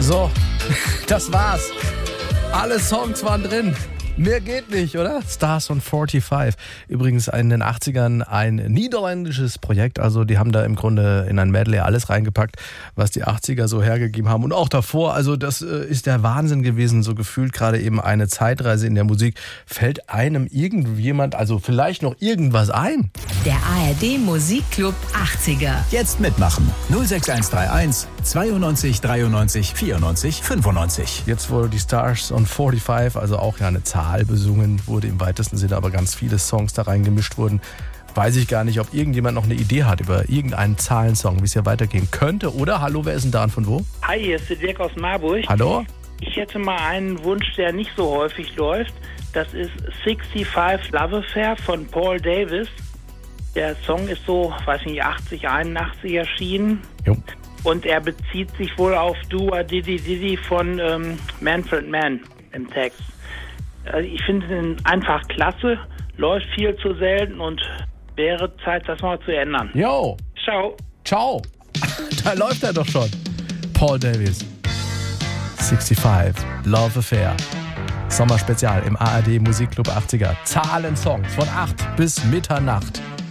So, das war's. Alle Songs waren drin. Mehr geht nicht, oder? Stars on 45. Übrigens in den 80ern ein niederländisches Projekt. Also die haben da im Grunde in ein Medley alles reingepackt, was die 80er so hergegeben haben. Und auch davor, also das ist der Wahnsinn gewesen. So gefühlt gerade eben eine Zeitreise in der Musik. Fällt einem irgendjemand, also vielleicht noch irgendwas ein? Der ARD Musikclub 80er. Jetzt mitmachen. 06131 92 93 94 95. Jetzt wurde die Stars on 45, also auch ja eine Zahl besungen wurde im weitesten Sinne, aber ganz viele Songs da reingemischt wurden. Weiß ich gar nicht, ob irgendjemand noch eine Idee hat über irgendeinen Zahlensong, wie es hier weitergehen könnte. Oder, hallo, wer ist denn da und von wo? Hi, hier ist der Dirk aus Marburg. Hallo? Ich hätte mal einen Wunsch, der nicht so häufig läuft. Das ist 65 Love Affair von Paul Davis. Der Song ist so, weiß nicht, 80, 81 erschienen. Jo. Und er bezieht sich wohl auf Do a Diddy Diddy von Manfred Mann im Text. Also ich finde ihn einfach klasse, läuft viel zu selten und wäre Zeit, das mal zu ändern. Jo. Ciao. Ciao. Da läuft er doch schon. Paul Davis. 65 Love Affair. Sommerspezial im ARD Musikclub 80er. Zahlensongs von 8 bis Mitternacht.